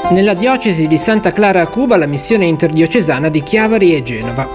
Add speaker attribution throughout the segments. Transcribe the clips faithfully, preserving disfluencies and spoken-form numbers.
Speaker 1: Nella diocesi di Santa Clara a Cuba la missione interdiocesana di Chiavari e Genova.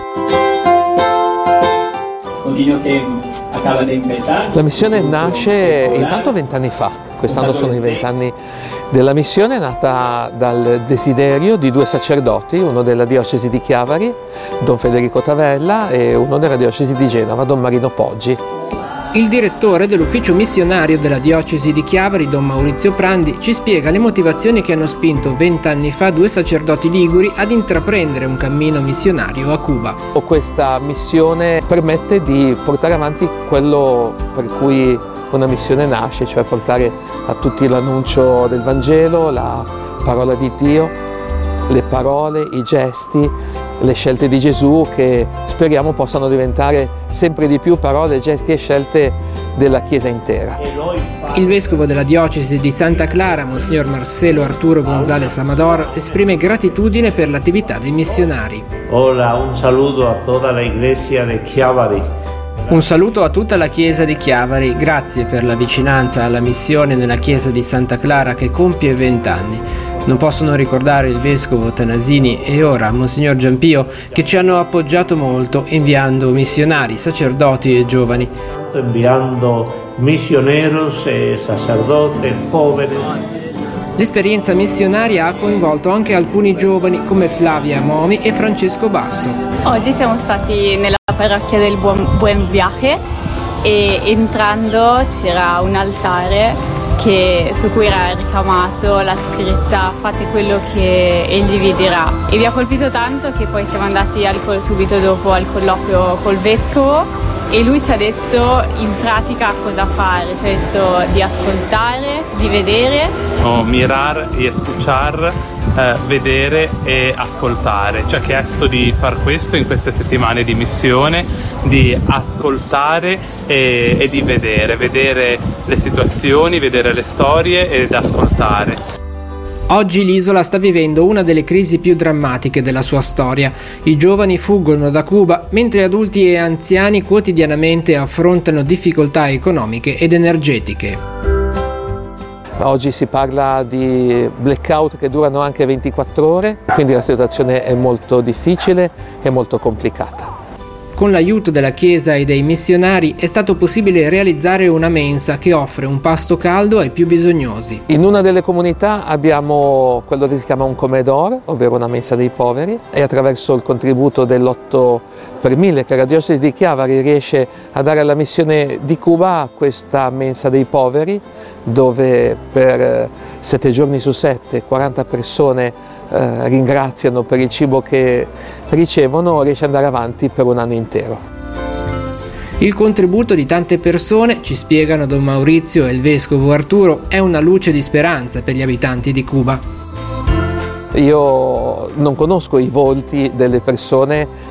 Speaker 2: La missione nasce intanto vent'anni fa, quest'anno sono i vent'anni della missione, è nata dal desiderio di due sacerdoti, uno della diocesi di Chiavari, Don Federico Tavella, e uno della diocesi di Genova, Don Marino Poggi.
Speaker 1: Il direttore dell'ufficio missionario della diocesi di Chiavari, Don Maurizio Prandi, ci spiega le motivazioni che hanno spinto vent'anni fa due sacerdoti liguri ad intraprendere un cammino missionario a Cuba.
Speaker 2: Questa missione permette di portare avanti quello per cui una missione nasce, cioè portare a tutti l'annuncio del Vangelo, la parola di Dio, le parole, i gesti, le scelte di Gesù che speriamo possano diventare sempre di più parole, gesti e scelte della Chiesa intera.
Speaker 1: Il vescovo della diocesi di Santa Clara, Monsignor Marcelo Arturo González Amador, esprime gratitudine per l'attività dei missionari.
Speaker 3: Hola, un saludo a tutta la Iglesia di Chiavari.
Speaker 1: Un saluto a tutta la Chiesa di Chiavari, grazie per la vicinanza alla missione nella Chiesa di Santa Clara che compie vent'anni. Non possono ricordare il vescovo Tanasini e ora Monsignor Giampio che ci hanno appoggiato molto inviando missionari, sacerdoti e giovani.
Speaker 3: Inviando misioneros e sacerdotes jóvenes.
Speaker 1: L'esperienza missionaria ha coinvolto anche alcuni giovani come Flavia Momi e Francesco Basso.
Speaker 4: Oggi siamo stati nella parrocchia del Buon, Buen Viaje e entrando c'era un altare che, su cui era ricamato la scritta "fate quello che egli vi dirà", e vi ha colpito tanto che poi siamo andati al, subito dopo al colloquio col vescovo e lui ci ha detto in pratica cosa fare, ci ha detto di ascoltare, di vedere.
Speaker 5: Oh, mirar e escuchar, eh, vedere e ascoltare. Ci ha chiesto di far questo in queste settimane di missione, di ascoltare e, e di vedere, vedere le situazioni, vedere le storie ed ascoltare.
Speaker 1: Oggi l'isola sta vivendo una delle crisi più drammatiche della sua storia. I giovani fuggono da Cuba, mentre adulti e anziani quotidianamente affrontano difficoltà economiche ed energetiche.
Speaker 2: Oggi si parla di blackout che durano anche ventiquattro ore, quindi la situazione è molto difficile e molto complicata.
Speaker 1: Con l'aiuto della Chiesa e dei missionari è stato possibile realizzare una mensa che offre un pasto caldo ai più bisognosi.
Speaker 2: In una delle comunità abbiamo quello che si chiama un comedor, ovvero una mensa dei poveri, e attraverso il contributo dell'otto per mille che la diocesi di Chiavari riesce a dare alla missione di Cuba questa mensa dei poveri, dove per sette giorni su sette quaranta persone eh, ringraziano per il cibo che ricevono, riesce ad andare avanti per un anno intero.
Speaker 1: Il contributo di tante persone, ci spiegano Don Maurizio e il vescovo Arturo, è una luce di speranza per gli abitanti di Cuba.
Speaker 2: Io non conosco i volti delle persone